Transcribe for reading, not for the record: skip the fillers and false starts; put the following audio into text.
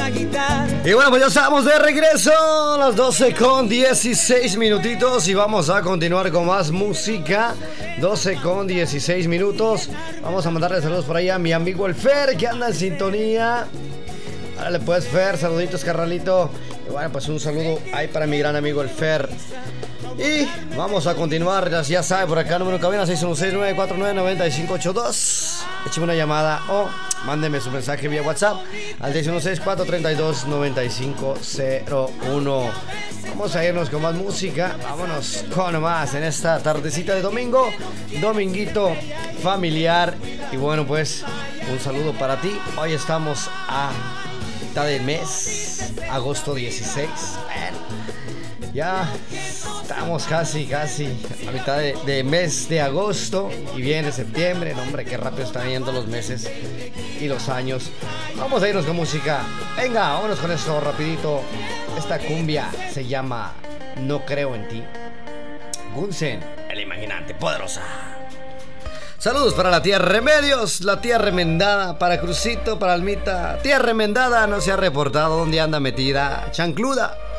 la guitarra. Y bueno, pues ya estamos de regreso a las 12:16 minutitos y vamos a continuar con más música. 12:16. Vamos a mandarle saludos por ahí a mi amigo el Fer, que anda en sintonía. Árale pues, Fer, saluditos, carnalito. Y bueno, pues un saludo ahí para mi gran amigo el Fer. Y vamos a continuar, ya sabe, por acá número de cabina 616-949-9582. Écheme una llamada o mándeme su mensaje vía WhatsApp al 616-432-9501. Vamos a irnos con más música, vámonos con más en esta tardecita de domingo, dominguito familiar. Y bueno, pues un saludo para ti. Hoy estamos a mitad del mes, agosto 16. Bueno, ya estamos casi a mitad de mes de agosto y viene septiembre. No, hombre, qué rápido están yendo los meses y los años. Vamos a irnos con música. Venga, vámonos con esto rapidito. Esta cumbia se llama No Creo en Ti. Gunsen, el imaginante, poderosa. Saludos para la tía Remedios, la tía Remendada, para Crucito, para Almita. Tía Remendada no se ha reportado dónde anda metida. Chancluda.